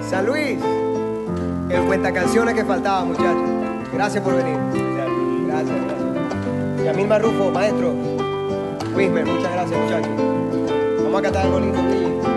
San Luis, el cuentacanciones que faltaba, muchachos. Gracias por venir. Gracias. Yamil Marrufo, maestro. Wismer, muchas gracias, muchachos. Vamos a cantar algo lindo,